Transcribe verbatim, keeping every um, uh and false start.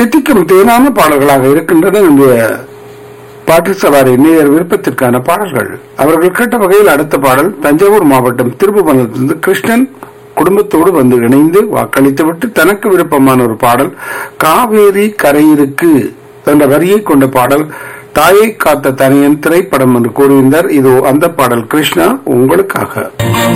தித்திக்கும் தேனான பாடல்களாக இருக்கின்றன இந்த பாட்டு சவாரி நேயர் விருப்பத்திற்கான பாடல்கள். அவர்கள் கேட்ட வகையில் அடுத்த பாடல் தஞ்சாவூர் மாவட்டம் திருப்புவனத்திலிருந்து கிருஷ்ணன் குடும்பத்தோடு வந்து இணைந்து வாக்களித்துவிட்டு தனக்கு விருப்பமான ஒரு பாடல் காவேரி கரையிருக்கு என்ற வரியை கொண்ட பாடல். தாயை காத்த தனியன் திரைப்படம் என்று கூறியிருந்தார். இது அந்த பாடல் கிருஷ்ணா உங்களுக்காக.